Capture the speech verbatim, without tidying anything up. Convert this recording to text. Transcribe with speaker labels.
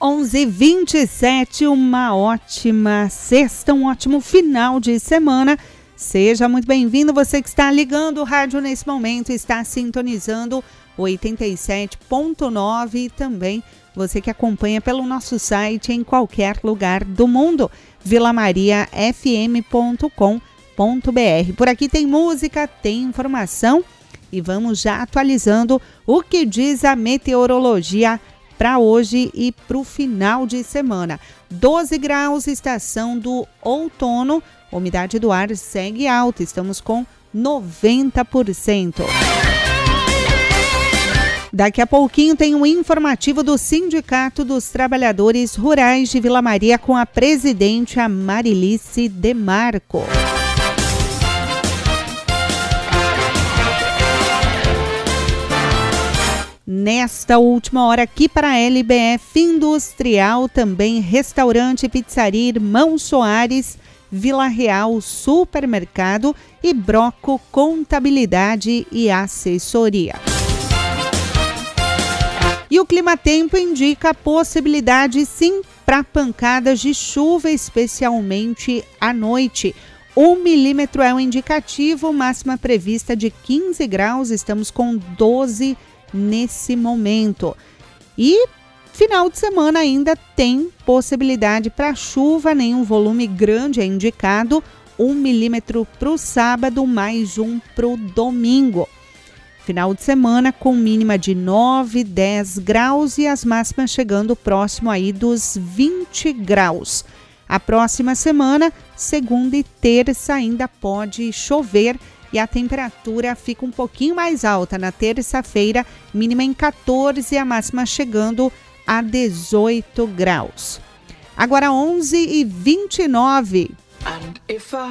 Speaker 1: onze e vinte e sete, uma ótima sexta, um ótimo final de semana. Seja muito bem-vindo, você que está ligando o rádio nesse momento, está sintonizando oitenta e sete ponto nove e também você que acompanha pelo nosso site em qualquer lugar do mundo, vila maria f m ponto com ponto b r. Por aqui tem música, tem informação e vamos já atualizando o que diz a meteorologia para hoje e para o final de semana. doze graus, estação do outono, umidade do ar segue alta, estamos com noventa por cento. Daqui a pouquinho tem um informativo do Sindicato dos Trabalhadores Rurais de Vila Maria com a presidente a Marilice Demarco. Nesta última hora aqui para a L B F Industrial, também restaurante, pizzaria Irmão Soares, Vila Real Supermercado e Broco Contabilidade e Assessoria. E o clima-tempo indica a possibilidade sim para pancadas de chuva, especialmente à noite. Um milímetro é o indicativo, máxima prevista de quinze graus, estamos com doze nesse momento. E final de semana ainda tem possibilidade para chuva, nenhum volume grande é indicado, um milímetro para o sábado, mais um para o domingo. Final de semana com mínima de nove, dez graus e as máximas chegando próximo aí dos vinte graus. A próxima semana, segunda e terça, ainda pode chover e a temperatura fica um pouquinho mais alta. Na terça-feira, mínima em quatorze e a máxima chegando a dezoito graus. Agora onze e vinte e nove.